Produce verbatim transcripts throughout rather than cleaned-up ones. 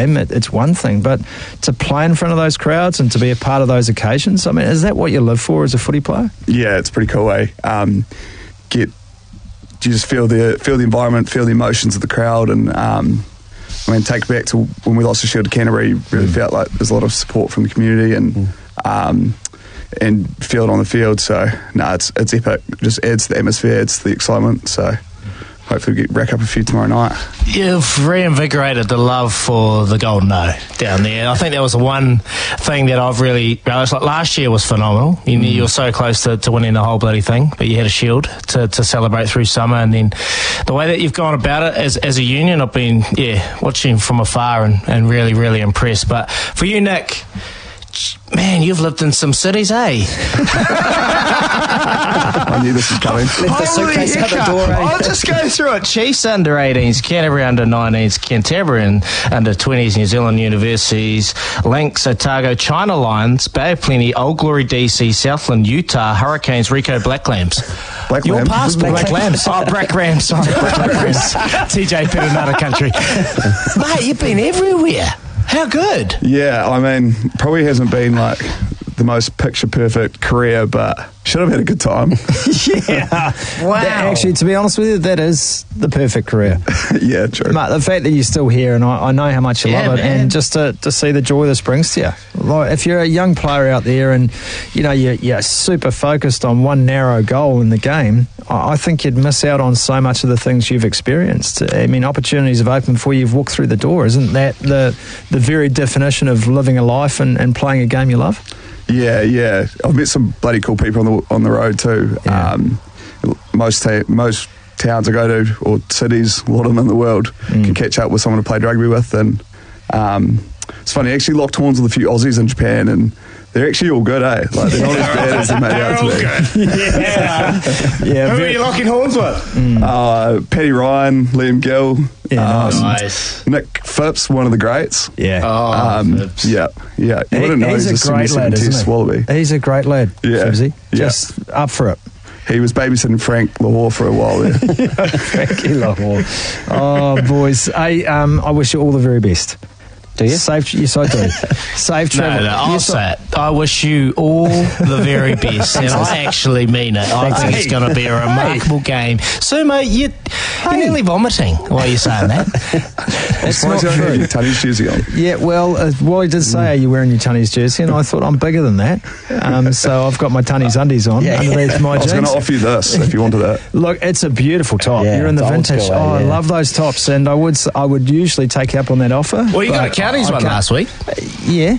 game, it, it's one thing, but to play in front of those crowds and to be a part of those occasions, I mean, is that what you live for as a footy player? Yeah, it's pretty cool, eh? Um, get you just feel the feel the environment, feel the emotions of the crowd, and um, I mean, take it back to when we lost the Shield to Canterbury. Really mm. felt like there's a lot of support from the community, and mm. um, and feel it on the field. So no, nah, it's it's epic. It just adds to the atmosphere, adds to the excitement. So hopefully we get rack up a few tomorrow night. You've reinvigorated the love for the Golden O down there. I think that was the one thing that I've really realised. Like last year was phenomenal. You, mm. you were so close to, to winning the whole bloody thing, but you had a shield to, to celebrate through summer. And then the way that you've gone about it as, as a union, I've been yeah watching from afar and, and really, really impressed. But for you, Nick, man, you've lived in some cities, eh? I knew this was coming. Left the suitcase out the door, eh? I'll just go through it. Chiefs under eighteens, Canterbury under nineteens, Canterbury under twenties, New Zealand Universities, Lynx, Otago, China Lions, Bay of Plenty, Old Glory D C, Southland, Utah, Hurricanes, Rico, Black Lambs. Black Your Lambs? past Black, Black Lambs. Oh, Black Rams. Sorry, Black Rams. T J Pitt, another country. Mate, you've been everywhere. How good? Yeah, I mean, probably hasn't been like the most picture-perfect career, but should have had a good time. Yeah. Wow. That, actually, to be honest with you, that is the perfect career. Yeah, true. Mate, the fact that you're still here, and I, I know how much you yeah, love it, man. and just to, to see the joy this brings to you. Like, if you're a young player out there and, you know, you're, you're super focused on one narrow goal in the game, I, I think you'd miss out on so much of the things you've experienced. I mean, opportunities have opened before you've walked through the door. Isn't that the, the very definition of living a life and, and playing a game you love? Yeah, yeah. I've met some bloody cool people on the on the road too. Yeah. Um, most ta- most towns I go to, or cities, a lot of them in the world, mm. can catch up with someone to play rugby with. And um, it's funny, I actually locked horns with a few Aussies in Japan, and they're actually all good, eh? Like, they're not as bad as they made out to be. Yeah. Yeah. Who are you locking horns with? Mm. Uh, Paddy Ryan, Liam Gill. Yeah, um, nice. Nick Phipps, one of the greats. Yeah. Oh, um, Phipps. Yeah, yeah. You wouldn't know he's he's a great lad, isn't he? Wallaby. He's a great lad, Yeah. Phipsy. Yeah. Just up for it. He was babysitting Frank Lahore for a while there. Frankie Lahore. Oh, boys. Hey, um, I wish you all the very best. Do you? Safe, yes, I do. Safe travel. No, no, I'll yes, say I, it. I wish you all the very best, and I actually mean it. I think it's going to be a remarkable game. Sumo, you, you're nearly vomiting while you're saying that. That's Why not is true. your Tunnies jersey on? Yeah, well, uh, Wally did say, are you wearing your Tunnies jersey? And I thought, I'm bigger than that. Um, so I've got my Tunnies undies on Yeah, underneath my I was jeans. going to offer you this if you wanted that. Look, it's a beautiful top. Yeah, You're in the it's old vintage. school, oh, eh? I Yeah. love those tops, and I would s- I would usually take you up on that offer. Well, you got a but counties I one can't- last week. Yeah.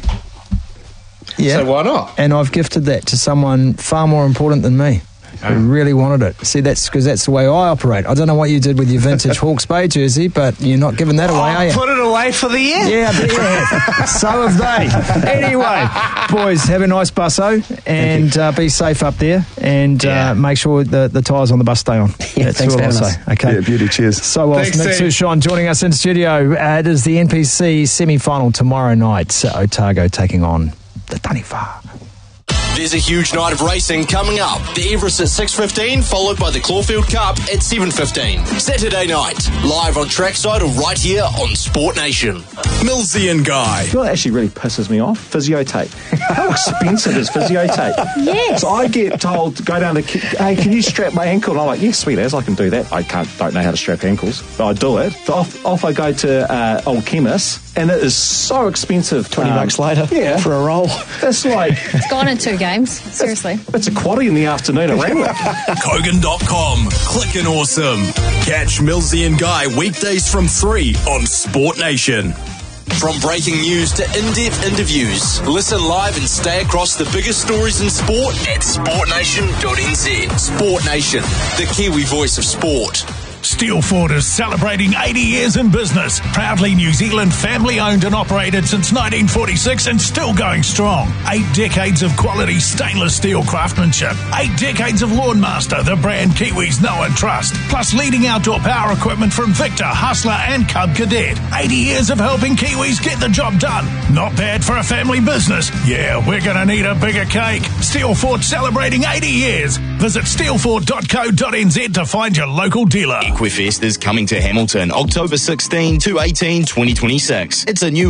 Yeah. So why not? And I've gifted that to someone far more important than me. Who really wanted it. See, that's because that's the way I operate. I don't know what you did with your vintage Hawke's Bay jersey, but you're not giving that away, Oh, are you? put it away for the year. Yeah, I bet you have. So have they. Anyway, boys, have a nice busso and uh, be safe up there, and Yeah. uh, make sure the, the tyres on the bus stay on. Yeah, That's thanks all for I'll having say. us. Okay. Yeah, beauty, cheers. So whilst Thanks, Nick Steve. Suchon joining us in studio, uh, it is the N P C semi-final tomorrow night. Otago taking on the Taniwha. There's a huge night of racing coming up. The Everest at six fifteen, followed by the Clawfield Cup at seven fifteen. Saturday night, live on Trackside or right here on Sport Nation. Millsy and Guy. You know what actually really pisses me off? Physio tape. How expensive is physio tape? Yes. So I get told to go down to, hey, can you strap my ankle? And I'm like, yes, sweet as, I can do that. I can't, don't know how to strap ankles, but I do it. So off, off I go to uh, Old Chemist, and it is so expensive. twenty um, bucks later yeah. for a roll. It's like, It's gone in two games. Seriously. it's a quaddie in the afternoon at Randwick. Kogan dot com. Clickin' awesome. Catch Millsy and Guy weekdays from three on Sport Nation. From breaking news to in-depth interviews, listen live and stay across the biggest stories in sport at sport nation dot n z. Sport Nation, the Kiwi voice of sport. Steelford is celebrating eighty years in business. Proudly New Zealand family-owned and operated since nineteen forty-six and still going strong. Eight decades of quality stainless steel craftsmanship. Eight decades of Lawnmaster, the brand Kiwis know and trust. Plus leading outdoor power equipment from Victor, Hustler and Cub Cadet. eighty years of helping Kiwis get the job done. Not bad for a family business. Yeah, we're going to need a bigger cake. Steelford celebrating eighty years. Visit steelford dot co dot n z to find your local dealer. Equifest is coming to Hamilton October sixteenth to eighteenth, twenty twenty-six. It's a new